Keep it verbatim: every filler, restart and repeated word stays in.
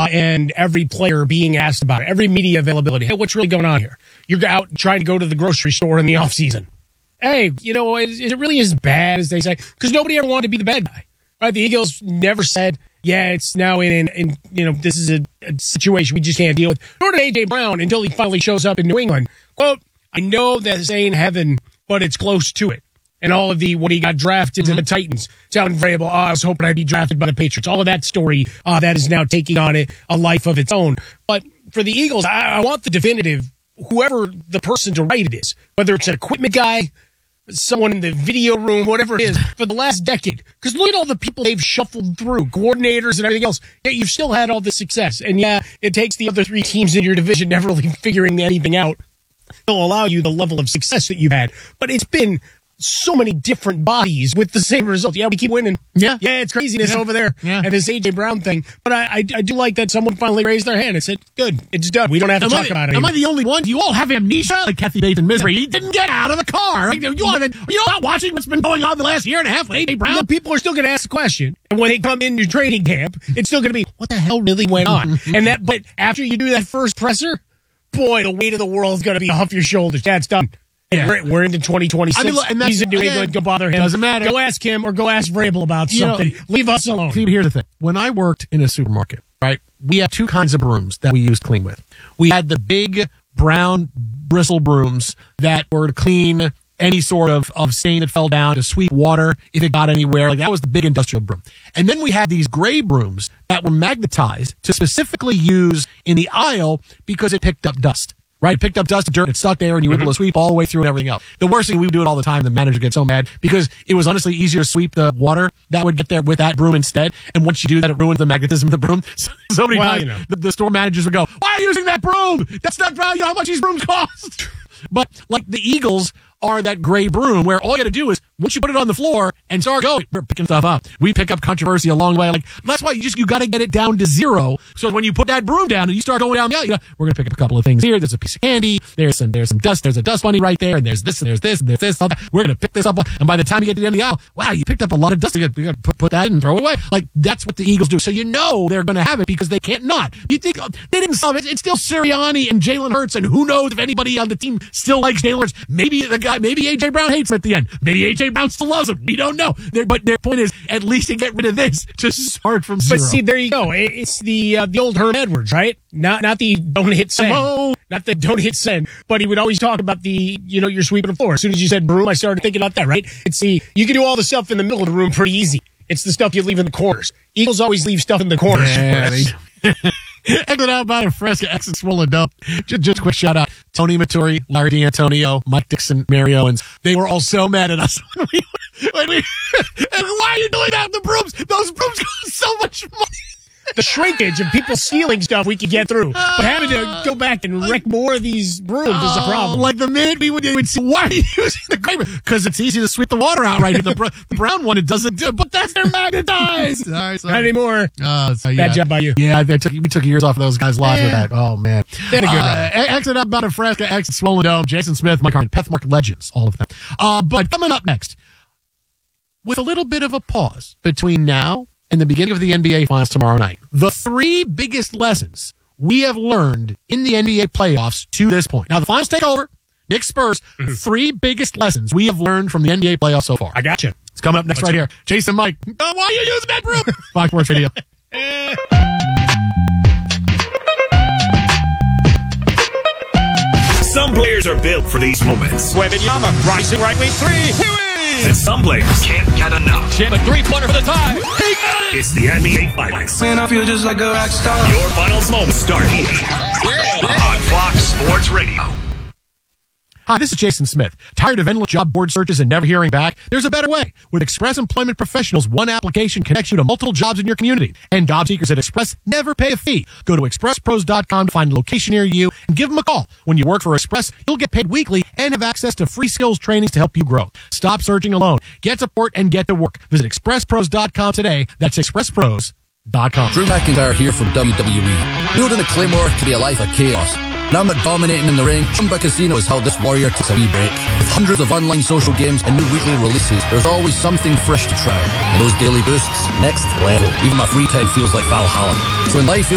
and every player being asked about it, every media availability. Hey, what's really going on here? You're out trying to go to the grocery store in the offseason. Hey, you know, is, is it really as bad as they say? Because nobody ever wanted to be the bad guy. Right? The Eagles never said, yeah, it's now in, in, in you know, this is a, a situation we just can't deal with. Nor did A J. Brown until he finally shows up in New England. Quote, I know that this ain't heaven, but it's close to it. And all of the, when he got drafted mm-hmm. to the Titans, telling Vrabel, oh, I was hoping I'd be drafted by the Patriots. All of that story uh, that is now taking on it, a life of its own. But for the Eagles, I, I want the definitive, whoever the person to write it is, whether it's an equipment guy, someone in the video room, whatever it is, for the last decade. Because look at all the people they've shuffled through, coordinators and everything else. Yet you've still had all this success. And yeah, it takes the other three teams in your division never really figuring anything out. They'll allow you the level of success that you've had. But it's been so many different bodies with the same result. Yeah, we keep winning. Yeah. Yeah, it's craziness yeah. over there. Yeah. And this A J. Brown thing. But I, I I do like that someone finally raised their hand and said, good, it's done. We don't have to am talk I, about it Am anymore. I the only one? Do you all have amnesia? Like Kathy Bates and Misery. He didn't get out of the car. Like, you all haven't, you're not watching what's been going on the last year and a half with A J. Brown? Yeah, people are still going to ask the question. And when they come into training camp, it's still going to be, what the hell really went on? And that, but after you do that first presser, boy, the weight of the world is going to be off your shoulders. That's done. Yeah. We're, we're into twenty twenty-six. I mean, and He's in New England. Go bother him. Doesn't matter. Go ask him or go ask Vrabel about you something. Know, Leave us alone. See, here's the thing. When I worked in a supermarket, right, we had two kinds of brooms that we used to clean with. We had the big brown bristle brooms that were to clean any sort of, of stain that fell down, to sweep water if it got anywhere. Like that was the big industrial broom. And then we had these gray brooms that were magnetized to specifically use in the aisle because it picked up dust. Right, picked up dust and dirt, it stuck there, and you were able to sweep all the way through and everything else. The worst thing, we would do it all the time, the manager gets so mad, because it was honestly easier to sweep the water that would get there with that broom instead, and once you do that, it ruins the magnetism of the broom. So, so many well, times, you know. the, the store managers would go, why are you using that broom? That's not value, how much these brooms cost? But, like, the Eagles are that gray broom where all you got to do is, once you put it on the floor and start going, we're picking stuff up. We pick up controversy along the way. Like, that's why you just, you got to get it down to zero. So when you put that broom down and you start going down, yeah, you know, we're going to pick up a couple of things here. There's a piece of candy. There's some, there's some dust. There's a dust bunny right there. And there's this, and there's this, and there's this. And we're going to pick this up. And by the time you get to the end of the aisle, wow, you picked up a lot of dust. You got to put, put that in and throw it away. Like, that's what the Eagles do. So you know they're going to have it because they can't not. You think, oh, they didn't solve it. It's still Sirianni and Jalen Hurts. And who knows if anybody on the team still likes Jalen Hurts. Maybe the guy, maybe A J. Brown hates him at the end. Maybe A J. Brown still loves him. We don't know. They're, but their point is, at least to get rid of this, to start from zero. But see, there you go. It's the uh, the old Herm Edwards, right? Not not the don't hit send. Hello. Not the don't hit send. But he would always talk about the, you know, you're sweeping the floor. As soon as you said broom, I started thinking about that, right? It's the, you can do all the stuff in the middle of the room pretty easy. It's the stuff you leave in the corners. Eagles always leave stuff in the corners. Yeah, Exit out by a Fresca, exit swollen up. Just, just a quick shout out. Tony Maturi, Larry D'Antonio, Mike Dixon, Mary Owens. They were all so mad at us. when we, when we, and why are you doing that with the brooms? Those brooms cost so much money. The shrinkage of people stealing stuff we could get through. But having to go back and wreck more of these brooms oh, is a problem. Like the minute we would, would see, why are you using the gray broom? Because it's easy to sweep the water out, right? The, br- the brown one, it doesn't do, but that's their magnetized. sorry, sorry. Not anymore. Oh, so, yeah. Bad job by you. Yeah, they took, we took years off of those guys' lives yeah. with that. Oh, man. They had a good uh, run. Exit up out of Fresca, exit Swollen Dome, Jason Smith, Mike Harmon, Pethmark legends, all of them. Uh, but coming up next, with a little bit of a pause between now and the beginning of the N B A Finals tomorrow night, the three biggest lessons we have learned in the N B A playoffs to this point. Now, the Finals take over. Knicks Spurs, mm-hmm. three biggest lessons we have learned from the N B A playoffs so far. I got you. It's coming up next Let's right go. Here. Jason Mike. Oh, why are you using that broom? Fox Sports Radio. Some players are built for these moments. Wembanyama, rising right wing three. And some players can't get enough. Chip, a three-pointer for the tie. It's the N B A Finals. Man, I feel just like a rock star. Your finals moments start here on Fox Sports Radio. Hi, this is Jason Smith. Tired of endless job board searches and never hearing back? There's a better way. With Express Employment Professionals, one application connects you to multiple jobs in your community. And job seekers at Express never pay a fee. Go to express pros dot com to find a location near you and give them a call. When you work for Express, you'll get paid weekly and have access to free skills trainings to help you grow. Stop searching alone. Get support and get to work. Visit express pros dot com today. That's express pros dot com. Drew McIntyre here from W W E. Building a claymore to be a life of chaos. Now not dominating in the ring, Chumba Casino has held this warrior to a wee break. With hundreds of online social games and new weekly releases, there's always something fresh to try. And those daily boosts, next level. Even my free time feels like Valhalla. So when life feels